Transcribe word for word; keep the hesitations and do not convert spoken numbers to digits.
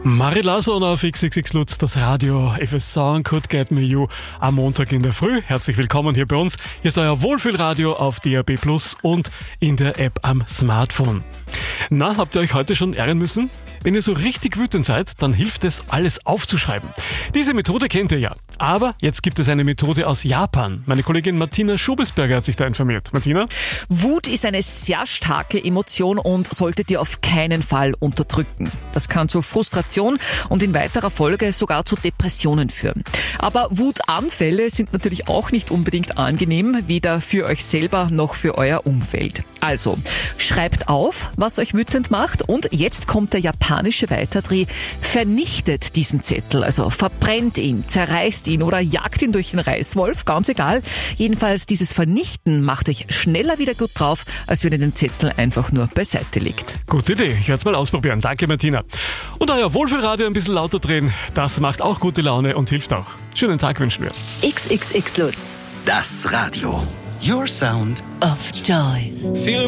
Mari Larsson auf X X X Lutz, das Radio. If a Song Could Get Me You am Montag in der Früh. Herzlich willkommen hier bei uns. Hier ist euer Wohlfühlradio auf D A B Plus und in der App am Smartphone. Na, habt ihr euch heute schon ärgern müssen? Wenn ihr so richtig wütend seid, dann hilft es, alles aufzuschreiben. Diese Methode kennt ihr ja. Aber jetzt gibt es eine Methode aus Japan. Meine Kollegin Martina Schubelsberger hat sich da informiert. Martina? Wut ist eine sehr starke Emotion und solltet ihr auf keinen Fall unterdrücken. Das kann zu Frustration und in weiterer Folge sogar zu Depressionen führen. Aber Wutanfälle sind natürlich auch nicht unbedingt angenehm, weder für euch selber noch für euer Umfeld. Also, schreibt auf, was euch wütend macht, und jetzt kommt der japanische Weiterdreh. Vernichtet diesen Zettel, also verbrennt ihn, zerreißt ihn oder jagt ihn durch den Reißwolf, ganz egal. Jedenfalls dieses Vernichten macht euch schneller wieder gut drauf, als wenn ihr den Zettel einfach nur beiseite legt. Gute Idee, ich werde es mal ausprobieren. Danke, Martina. Und euer Wohlfühlradio ein bisschen lauter drehen, das macht auch gute Laune und hilft auch. Schönen Tag wünschen wir. X X X Lutz. Das Radio. Your Sound of Joy.